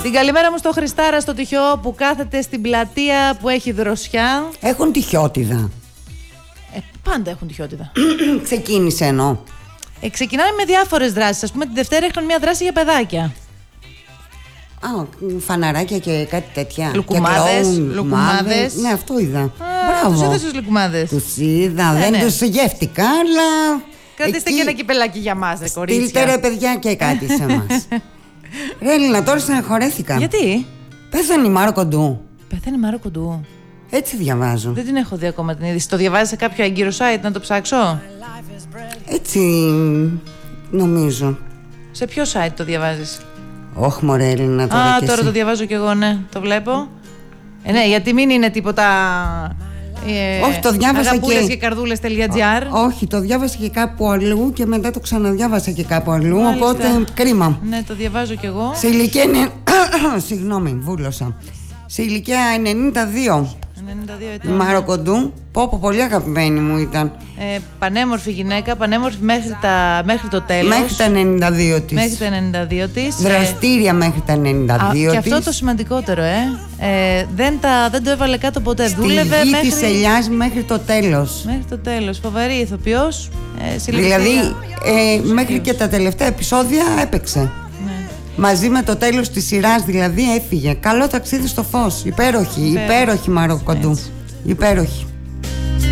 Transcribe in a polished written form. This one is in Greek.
Την καλημέρα μου στο Χριστάρα στο Τυχιό που κάθεται στην πλατεία που έχει δροσιά. Έχουν τυχιότητα. Πάντα έχουν τυχιότητα. Ξεκίνησε εννοώ. Ξεκινάμε με διάφορες δράσεις. Ας πούμε, τη Δευτέρα είχαν μια δράση για παιδάκια. Φαναράκια και κάτι τέτοια. Λουκουμάδες. Ναι, αυτό είδα. Μπράβο. Τους είδες τους λουκουμάδες. Τους είδα, δεν τους γεύτηκα, αλλά. Κρατήστε και ένα κυπελάκι για μας, ρε κορίτσια. Στείλτε ρε παιδιά και κάτι σε μας. Ρε Έλληνα, τώρα στεναχωρέθηκα. Γιατί? Πέθανε η Μάρο Κοντού. Πέθανε η Μάρο Κοντού. Έτσι διαβάζω. Δεν την έχω δει ακόμα την είδηση. Το διαβάζεις σε κάποιο έγκυρο site να το ψάξω? Έτσι νομίζω. Σε ποιο site το διαβάζεις? Όχι μωρέ Έλληνα, τώρα και τώρα εσύ. το διαβάζω κι εγώ, ναι. Το βλέπω. Ναι, γιατί μην είναι τίποτα. Όχι, το διάβασα αγαπούλες και καρδούλες.gr. Όχι, το διάβασα και κάπου αλλού και μετά το ξαναδιάβασα και κάπου αλλού. Μάλιστα. Οπότε κρίμα. Ναι, το διαβάζω κι εγώ. Σε ηλικία. Συγγνώμη, βούλωσα. Σε ηλικία 92. 92 Η ετών. Μάρο Κοντού. Πολύ αγαπημένη μου ήταν. Πανέμορφη γυναίκα, πανέμορφη μέχρι το τέλος. Μέχρι τα 92 της. Μέχρι τα 92 της. Δραστήρια μέχρι τα 92 και της. αυτό το σημαντικότερο, δεν το έβαλε κάτω ποτέ. Στη Δούλευε γη μέχρι της ελιάς μέχρι το τέλος. Μέχρι το τέλος. Φοβερή ηθοποιός. Δηλαδή μέχρι και τα τελευταία επεισόδια έπαιξε. Ναι. Μαζί με το τέλος της σειράς δηλαδή έφυγε. Καλό ταξίδι στο φως. Υπέροχη Μάρο Κοντού. Υπέροχη.